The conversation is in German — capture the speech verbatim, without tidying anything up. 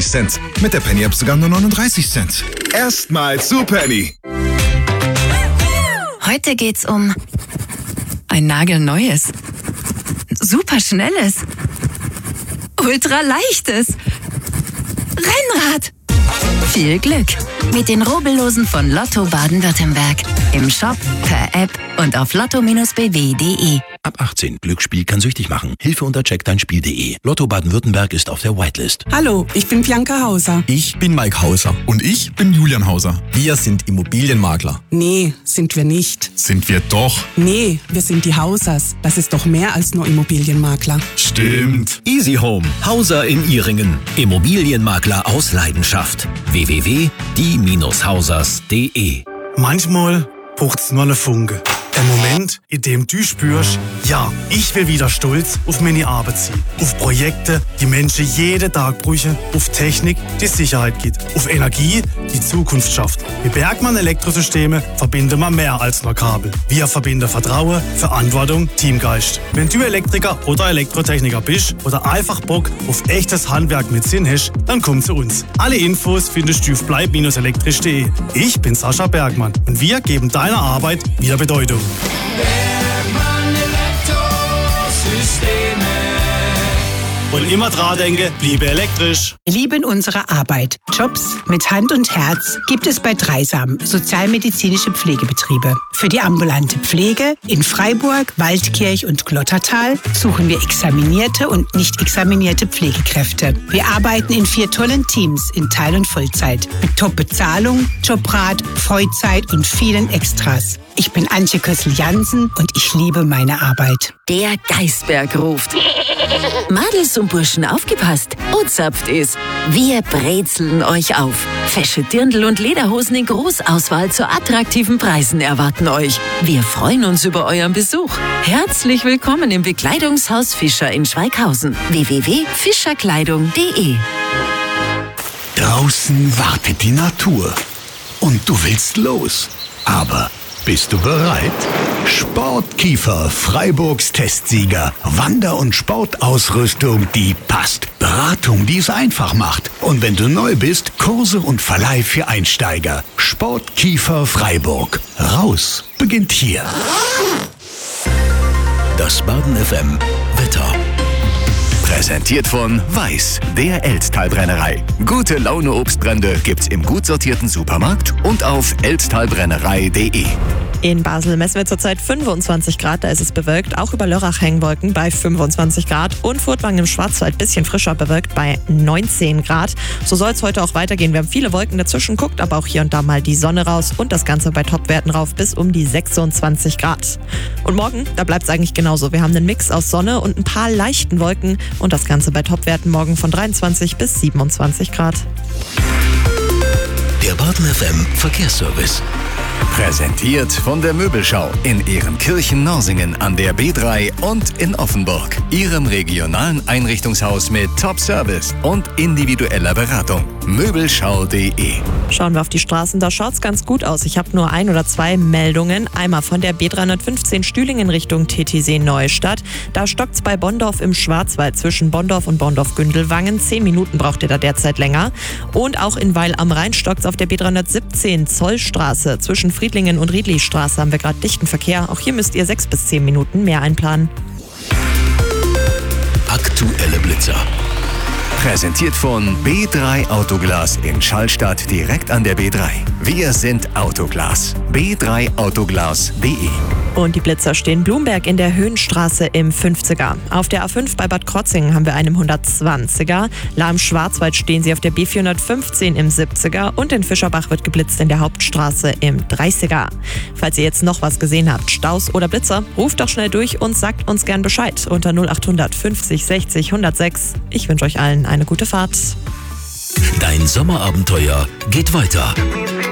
neunundneunzig Cent. Mit der Penny App sogar nur neununddreißig Cent. Erstmal zu Penny. Heute geht's um ein nagelneues, superschnelles, ultraleichtes Rennrad. Viel Glück mit den Rubbellosen von Lotto Baden-Württemberg. Im Shop, per App und auf lotto Bindestrich b w punkt d e. Ab achtzehn. Glücksspiel kann süchtig machen. Hilfe unter check dein Spiel punkt de. Lotto Baden-Württemberg ist auf der Whitelist. Hallo, ich bin Bianca Hauser. Ich bin Mike Hauser. Und ich bin Julian Hauser. Wir sind Immobilienmakler. Nee, sind wir nicht. Sind wir doch. Nee, wir sind die Hausers. Das ist doch mehr als nur Immobilienmakler. Stimmt. Easy Home, Hauser in Ihringen. Immobilienmakler aus Leidenschaft. w w w punkt die Bindestrich hausers punkt de. Manchmal braucht's nur eine Funke. Ein Moment, in dem du spürst, ja, ich will wieder stolz auf meine Arbeit sein. Auf Projekte, die Menschen jeden Tag brauchen. Auf Technik, die Sicherheit gibt. Auf Energie, die Zukunft schafft. Mit Bergmann Elektrosysteme verbinden wir mehr als nur Kabel. Wir verbinden Vertrauen, Verantwortung, Teamgeist. Wenn du Elektriker oder Elektrotechniker bist oder einfach Bock auf echtes Handwerk mit Sinn hast, dann komm zu uns. Alle Infos findest du auf bleib elektrisch punkt de. Ich bin Sascha Bergmann und wir geben deiner Arbeit wieder Bedeutung. Bergmann Elektrosysteme. Und immer dran denken, bliebe elektrisch. Wir lieben unsere Arbeit. Jobs mit Hand und Herz gibt es bei Dreisam, sozialmedizinische Pflegebetriebe. Für die ambulante Pflege in Freiburg, Waldkirch und Glottertal suchen wir examinierte und nicht examinierte Pflegekräfte. Wir arbeiten in vier tollen Teams in Teil- und Vollzeit. Mit Top-Bezahlung, Jobrat, Freizeit und vielen Extras. Ich bin Antje Kössel-Jansen und ich liebe meine Arbeit. Der Geisberg ruft. Madels und Burschen, aufgepasst. Und zapft es. Wir brezeln euch auf. Fesche Dirndl und Lederhosen in Großauswahl zu attraktiven Preisen erwarten euch. Wir freuen uns über euren Besuch. Herzlich willkommen im Bekleidungshaus Fischer in Schweighausen. w w w punkt fischerkleidung punkt de. Draußen wartet die Natur. Und du willst los. Aber bist du bereit? Sportkiefer, Freiburgs Testsieger. Wander- und Sportausrüstung, die passt. Beratung, die es einfach macht. Und wenn du neu bist, Kurse und Verleih für Einsteiger. Sportkiefer Freiburg. Raus beginnt hier. Das Baden F M Wetter. Präsentiert von Weiß, der Elztal-Brennerei. Gute Laune Obstbrände gibt's im gut sortierten Supermarkt und auf elztalbrennerei punkt de. In Basel messen wir zurzeit fünfundzwanzig Grad, da ist es bewölkt. Auch über Lörrach hängen Wolken bei fünfundzwanzig Grad. Und Furtwangen im Schwarzwald bisschen frischer bewölkt bei neunzehn Grad. So soll es heute auch weitergehen. Wir haben viele Wolken dazwischen, guckt aber auch hier und da mal die Sonne raus. Und das Ganze bei Topwerten rauf bis um die sechsundzwanzig Grad. Und morgen, da bleibt es eigentlich genauso. Wir haben einen Mix aus Sonne und ein paar leichten Wolken. Und das Ganze bei Topwerten morgen von dreiundzwanzig bis siebenundzwanzig Grad. Der Baden F M Verkehrsservice. Präsentiert von der Möbelschau in Ehrenkirchen-Norsingen an der B drei und in Offenburg. Ihrem regionalen Einrichtungshaus mit Top-Service und individueller Beratung. Möbelschau punkt de. Schauen wir auf die Straßen, da schaut's ganz gut aus. Ich habe nur ein oder zwei Meldungen. Einmal von der B dreihundertfünfzehn Stühlingen Richtung T T See Neustadt. Da stockt's bei Bonndorf im Schwarzwald zwischen Bonndorf und Bonndorf-Gündelwangen. Zehn Minuten braucht ihr da derzeit länger. Und auch in Weil am Rhein stockt's auf der B dreihundertsiebzehn Zollstraße. Zwischen Friedlingen und Riedlistraße haben wir gerade dichten Verkehr. Auch hier müsst ihr sechs bis zehn Minuten mehr einplanen. Aktuelle Blitzer. Präsentiert von B drei Autoglas in Schallstadt direkt an der B drei. Wir sind Autoglas. b drei autoglas punkt de. Und die Blitzer stehen Blumberg in der Höhenstraße im fünfziger. Auf der A fünf bei Bad Krotzingen haben wir einen im hundertzwanziger. La im Schwarzwald stehen sie auf der B vierhundertfünfzehn im siebziger. Und in Fischerbach wird geblitzt in der Hauptstraße im dreißiger. Falls ihr jetzt noch was gesehen habt, Staus oder Blitzer, ruft doch schnell durch und sagt uns gern Bescheid unter null achthundert fünfzig sechzig hundertsechs. Ich wünsche euch allen eine gute Fahrt. Dein Sommerabenteuer geht weiter.